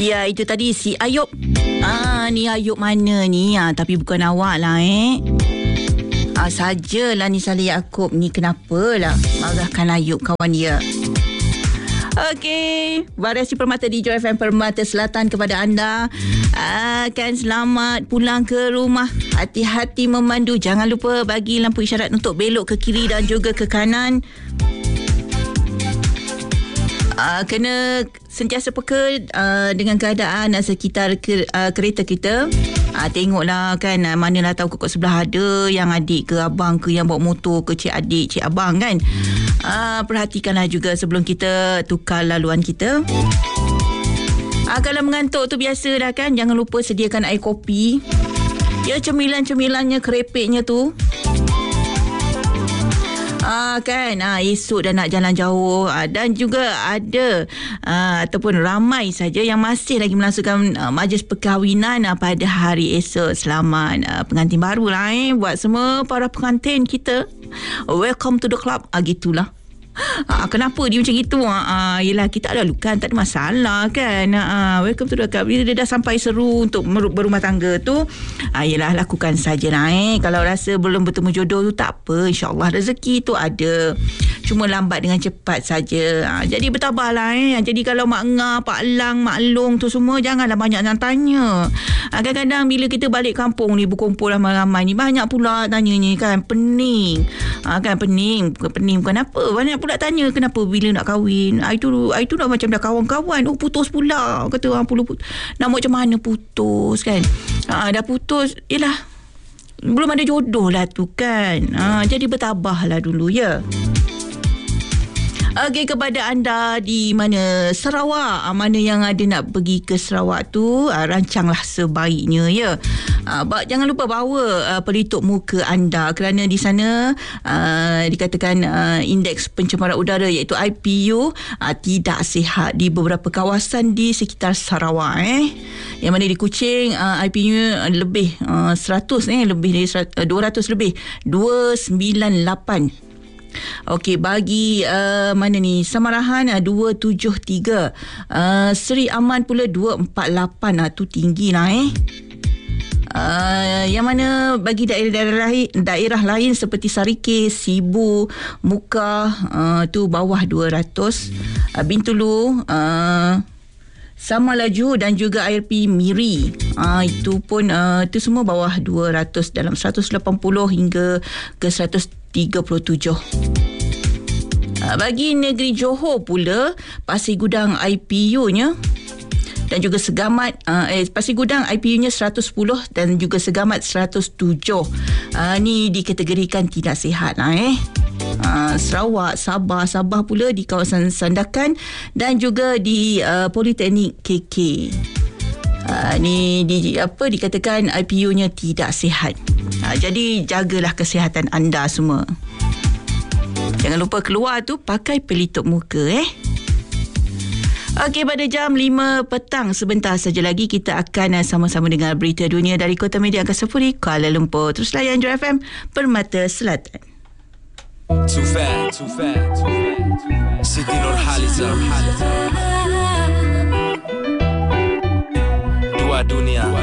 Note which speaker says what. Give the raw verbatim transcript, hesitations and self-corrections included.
Speaker 1: Ya, itu tadi si Ayub. Ah, ni Ayub mana ni? Ah, tapi bukan awak lah eh. Ah, sajalah ni Saleh Yaakob ni, kenapalah marahkan Ayub kawan dia. Okey, variasi Permata di Joy F M Permata Selatan kepada anda. Akan selamat pulang ke rumah. Hati-hati memandu. Jangan lupa bagi lampu isyarat untuk belok ke kiri dan juga ke kanan. Uh, kena sentiasa peka uh, dengan keadaan uh, sekitar ke, uh, kereta kita. uh, Tengoklah kan, uh, manalah tahu kokok sebelah ada yang adik ke abang ke yang bawa motor ke, cik adik, cik abang kan. uh, Perhatikanlah juga sebelum kita tukar laluan kita. uh, Kalau mengantuk tu biasa dah kan, jangan lupa sediakan air kopi. Ya, cemilan-cemilannya, kerepeknya tu. Ah kan, ah esok dah nak jalan jauh, ah, dan juga ada ah, ataupun ramai saja yang masih lagi melangsungkan ah, majlis perkahwinan ah, pada hari esok. Selamat ah, pengantin baru lah eh, buat semua para pengantin kita. Welcome to the club. Ah gitulah. Ah, kenapa dia macam itu? Ah, yelah, kita ada lukan, tak ada masalah kan. Ah, welcome to the club. Bila dia dah sampai seru untuk berumah tangga tu, ah, yelah, lakukan sajalah eh. Kalau rasa belum bertemu jodoh tu tak apa, insyaAllah rezeki tu ada, cuma lambat dengan cepat saja. Ah, jadi bertabahlah eh. Jadi kalau mak ngah, pak lang, mak long tu semua, janganlah banyak nak tanya. Ah, kadang-kadang bila kita balik kampung ni, berkumpul ramai-ramai ni, banyak pula tanya ni kan, pening. Ah, kan pening, bukan pening bukan apa, banyak pula tanya kenapa bila nak kahwin. I tu I tu dah macam dah kawan-kawan, oh putus pula, kata orang pula putus. Nak macam mana putus kan. Ha, dah putus, yelah, belum ada jodoh lah tu kan. Ha, jadi bertabahlah dulu ya. Okey, kepada anda di mana Sarawak, mana yang ada nak pergi ke Sarawak tu, rancanglah sebaiknya ya. Uh, jangan lupa bawa uh, pelitup muka anda, kerana di sana uh, dikatakan uh, indeks pencemaran udara iaitu I P U uh, tidak sihat di beberapa kawasan di sekitar Sarawak eh. Yang mana di Kuching uh, I P U uh, lebih uh, seratus eh, lebih dari seratus, uh, dua ratus lebih, dua sembilan lapan. Okey, bagi uh, mana ni Samarahan uh, dua tujuh tiga, uh, Seri Aman pula dua empat lapan. uh, tu tinggi lah eh. Uh, yang mana bagi daerah-daerah lain, daerah lain seperti Sarike, Sibu, Muka, uh, tu bawah dua ratus. uh, Bintulu, uh, Sama Laju dan juga I R P Miri, uh, itu pun uh, itu semua bawah dua ratus, dalam seratus lapan puluh hingga ke seratus tiga puluh tujuh. Uh, bagi negeri Johor pula, Pasir Gudang I P U-nya dan juga Segamat, uh, eh, Pasir Gudang I P U-nya seratus sepuluh dan juga Segamat seratus tujuh. Uh, ni dikategorikan tidak sihat lah eh. Uh, Sarawak, Sabah, Sabah pula di kawasan Sandakan dan juga di uh, Politeknik K K. Uh, ni di, apa dikatakan I P U-nya tidak sihat. Uh, jadi jagalah kesihatan anda semua. Jangan lupa keluar tu pakai pelitup muka eh. Okey, pada jam lima petang sebentar saja lagi kita akan sama-sama dengar berita dunia dari Kota Media Angkasa Puri, Kuala Lumpur. Terus layan Joy F M Permata Selatan.
Speaker 2: Too fat, too fat, too fat, too fat. Siti Nurhaliza. Dua dunia.